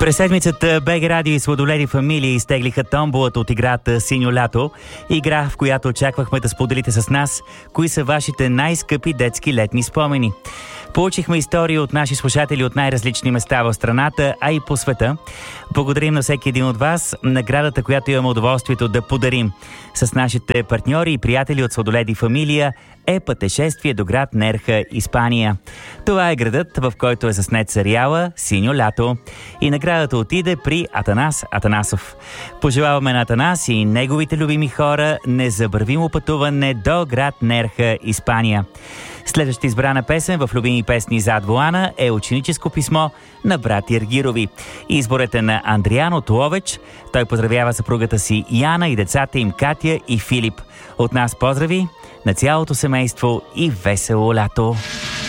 През седмицата БГ Радио и Сладоледи фамилия изтеглиха томболата от играта Синьо лято, игра, в която очаквахме да споделите с нас кои са вашите най-скъпи детски летни спомени. Получихме истории от наши слушатели от най-различни места в страната, а и по света. Благодарим на всеки един от вас. Наградата, която имаме удоволствието да подарим с нашите партньори и приятели от Сладоледи фамилия, е пътешествие до град Нерха, Испания. Това е градът, в който е заснет сериала Синьо лято. И наградата отиде при Атанас Атанасов. Пожелаваме на Атанас и неговите любими хора незабравимо пътуване до град Нерха, Испания. Следващата избрана песен в любими песни зад волана е ученическо писмо на братя Ергирови. Изборът е на Андриан от Ловеч. Той поздравява съпругата си Яна и децата им Катя и Филип. От нас поздрави на цялото семейство и весело лято!